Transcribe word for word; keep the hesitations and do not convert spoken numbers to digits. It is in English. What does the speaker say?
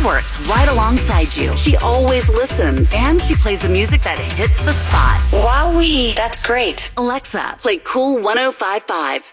works right alongside you. She always listens, and she plays the music that hits the spot. Wowee, that's great. Alexa, play Cool one oh five five.